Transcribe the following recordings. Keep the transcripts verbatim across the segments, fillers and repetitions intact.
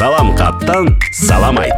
Салам каттан салам айт.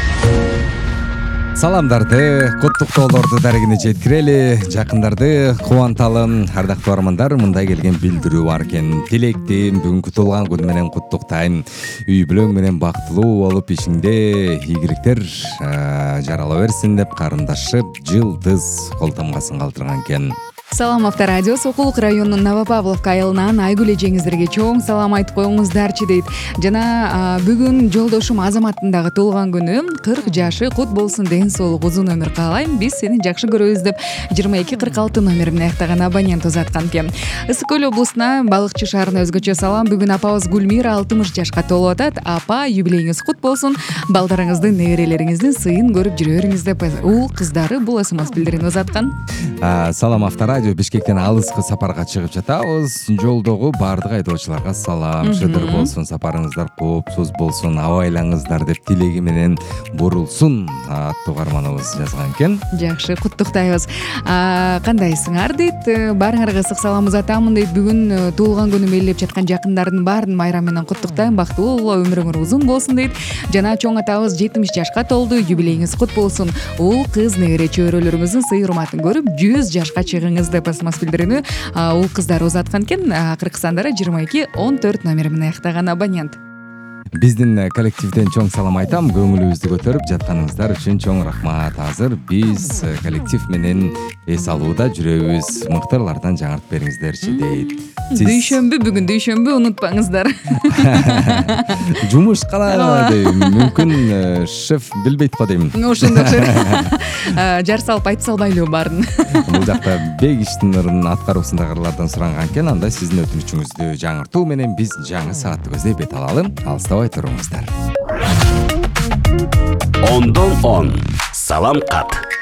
Саламдарды, куттуктоолорду дарегине жеткирели, жакындарды кубанталы. Ардактуу армандар, мындай келген билдирүү бар экен. Тилекти бүгүнкү туулган күнү менен куттуктайм. Үй бүлөң менен бактылуу болуп, ишиңде ийгиликтер жарала берсин деп карындашып, Жылдыз колтомгасын калтырган экен. Салам Авторадио Сокулук районунун Новопавловка айылынан Айгүл эжеңиздерге чоң салам айтып коюңуздарчы дейт. Жана бүгүн жолдошум Азаматтын дагы туулган күнү. кырк жашы кут болсун, ден соолук, узун өмүр каалайм. Биз сени жакшы көрөбүз деп жыйырма эки кырк алты номерин аяктаган абонент узаткан экен. Ысык көл облусуна Балыкчы шаарына өзгөчө салам. Бүгүн апабыз Гүлмира алтымыш жашка толуп атат. Апа, юбилейиңиз кут болсун. Балдарыңыздын, неберелериңиздин сыйын көрүп жүрө бериңиз деп уул кыздары бул смс билдирүүнү узаткан. Салам Авторадио. Бишкектен алыскы сапарга чыгып жатабыз. Жолдогу баардык айдоочуларга салам. Шыдыр болсун, сапарыңыздар коопсуз болсун, абайлаңыздар деп тилеги менен бурулсун аттуу карманыбыз жазган экен. Жакшы, куттуктайбыз. Кандайсыңар дейт. Баарыңарга ысык салам узатамын дейт. Бүгүн туулган күнү мээлеп жаткан жакындардын баарын майрам менен куттуктайм. Бактылуу, өмүрүңөр узун болсун дейт. Жана чоң атабыз жетимиш жашка толду. Юбилейиңиз кут болсун. Уул кыз, небере чөйрөлөрүңүздүн сый урматын көрүп жүз жашка чыгыңыз деп смс билдирүүнү уул кыздар узаткан экен. Акыркы сандары жыйырма эки он төрт номерин аяктаган абонент. Биздин коллективден чоң салам айтам. Көңүлүбүздү көтөрүп жатканыңыздар үчүн чоң рахмат. Азыр биз коллектив менен эс алууда жүрөбүз. Мыктырлардан жаңыртып бериңиздерчи дейт. Дүйшөмбү бүгүн, дүйшөмбү унутпаңыздар. Жумуш калаа дейм. Мүмкүн шеф билбейт го дейм. Ошондой окшойт. Жар салып айтып салбайлыбы баарын. Бул жакта бек иштин ырын аткаруусундагылардан суранган экен. Анда сиздин өтүнүчүңүздү жаңыртуу менен биз жаңы саатты көздөй бет алалы. Алыстабай туруңуздар. Ондон он. Салам кат.